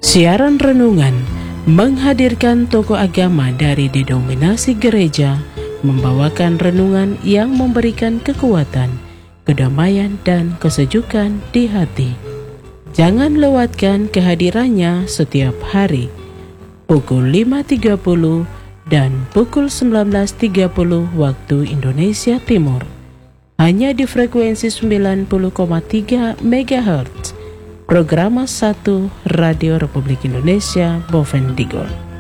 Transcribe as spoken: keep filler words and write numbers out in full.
Siaran renungan menghadirkan tokoh agama dari denominasi gereja membawakan renungan yang memberikan kekuatan, kedamaian, dan kesejukan di hati. Jangan lewatkan kehadirannya setiap hari, pukul lima tiga puluh dan pukul sembilan belas tiga puluh waktu Indonesia Timur. Hanya di frekuensi sembilan puluh koma tiga megahertz, Programa satu Radio Republik Indonesia Bovendigul.